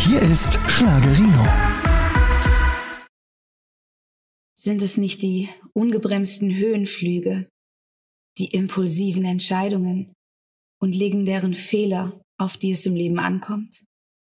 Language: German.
Hier ist Schlagerino. Sind es nicht die ungebremsten Höhenflüge, die impulsiven Entscheidungen und legendären Fehler, auf die es im Leben ankommt?